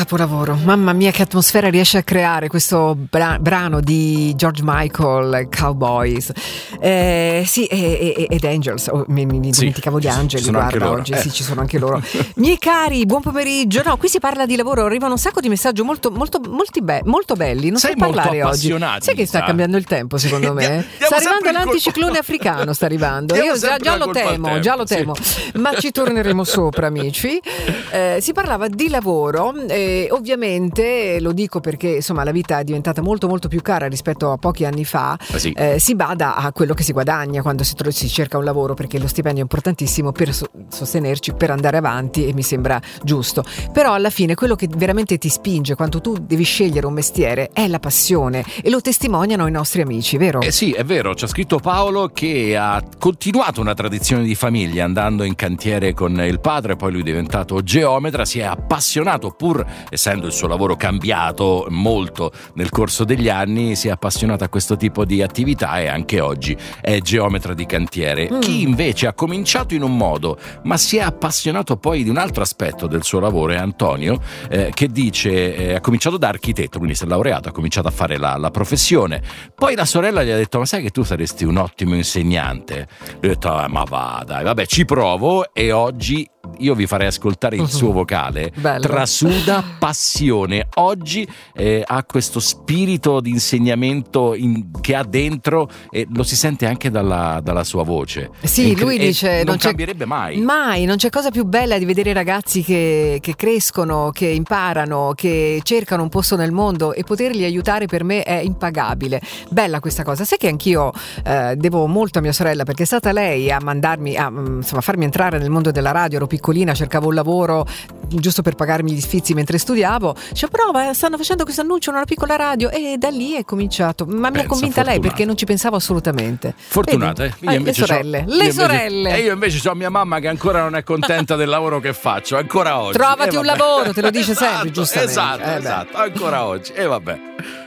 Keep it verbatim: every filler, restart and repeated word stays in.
capolavoro, mamma mia che atmosfera riesce a creare questo bra- brano di George Michael, Cowboys, eh, sì, e, e, ed Angels, oh, mi, mi dimenticavo sì, di Angeli, guarda, oggi eh. sì, ci sono anche loro. Miei cari, buon pomeriggio. No, qui si parla di lavoro, arrivano un sacco di messaggi molto molto molti be- molto belli, non Sei so parlare molto oggi. Sai che sta sa. cambiando il tempo, secondo me? Andiamo sta arrivando sempre l'anticiclone africano, sta arrivando. Io già, già lo temo, già lo temo, sì. Ma ci torneremo sopra, amici. Eh, si parlava di lavoro, eh, ovviamente lo dico perché insomma la vita è diventata molto molto più cara rispetto a pochi anni fa. Ah, sì. eh, si bada a quello che si guadagna quando si, tro- si cerca un lavoro, perché lo stipendio è importantissimo per so- sostenerci, per andare avanti, e mi sembra giusto. Però alla fine quello che veramente ti spinge quando tu devi scegliere un mestiere è la passione, e lo testimoniano i nostri amici, vero? Eh sì, è vero, c'ha scritto Paolo che ha continuato una tradizione di famiglia andando in cantiere con il padre, poi lui è diventato geometra, si è appassionato, pur essendo il suo lavoro cambiato molto nel corso degli anni, si è appassionato a questo tipo di attività e anche oggi è geometra di cantiere. Mm. Chi invece ha cominciato in un modo ma si è appassionato poi di un altro aspetto del suo lavoro è Antonio, eh, che dice eh, ha cominciato da architetto, quindi si è laureato, ha cominciato a fare la, la professione, poi la sorella gli ha detto: ma sai che tu saresti un ottimo insegnante? Lui ha detto: ah, ma va dai, vabbè, ci provo. E oggi io vi farei ascoltare il suo vocale. Bello. Trasuda passione. Oggi eh, ha questo spirito di insegnamento in, che ha dentro, e lo si sente anche dalla, dalla sua voce. Sì, Incre- lui dice non, non cambierebbe mai. Mai, non c'è cosa più bella di vedere ragazzi che, che crescono, che imparano, che cercano un posto nel mondo, e poterli aiutare per me è impagabile. Bella questa cosa. Sai che anch'io eh, devo molto a mia sorella, perché è stata lei a mandarmi a insomma, farmi entrare nel mondo della radio. Ero piccolina, cercavo un lavoro giusto per pagarmi gli sfizi mentre studiavo. Cioè, prova, stanno facendo questo annuncio in una piccola radio, e da lì è cominciato. Ma mi ha convinta fortunata. lei, perché non ci pensavo assolutamente. Fortunata, eh? Eh, le sorelle, le sorelle. E io invece ho mia mamma che ancora non è contenta del lavoro che faccio, ancora oggi. Trovati eh, un lavoro, te lo dice sempre, esatto, giustamente. Esatto, eh, esatto, ancora oggi. E eh, vabbè.